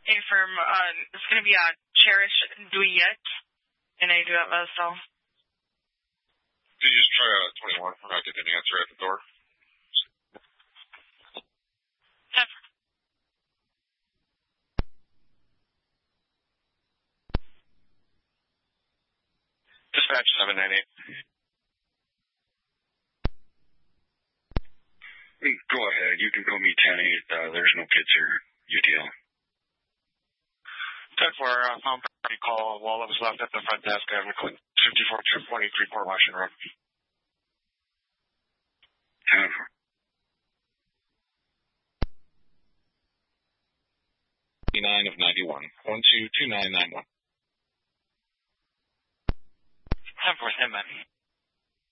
firm. It's going to be a Cherish Douillet, and I do have a cell. Did you just try 21? I'm not getting an answer at the door. Dispatch 798. Go ahead. You can call me 10-8. There's no kids here. UTL. 10-4, found property call while I was left at the front desk. I have a 54-223 Port Washington Road. 10-4. 9 of 91. 122991. 10-4, stand by.